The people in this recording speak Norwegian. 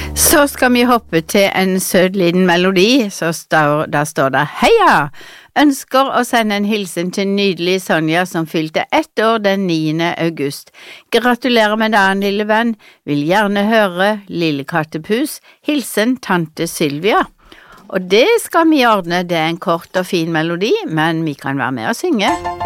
Så skal vi hoppe til en søt liten melodi, da står det «Heia! Ønsker å sende en hilsen til nydelige Sonja som fylte 1 år den 9. august. Gratulerer med dagen, lille venn. Vil gjerne høre Lille Kattepus. Hilsen tante Sylvia.» Og det skal vi ordne, det er en kort og fin melodi, men vi kan være med og synge.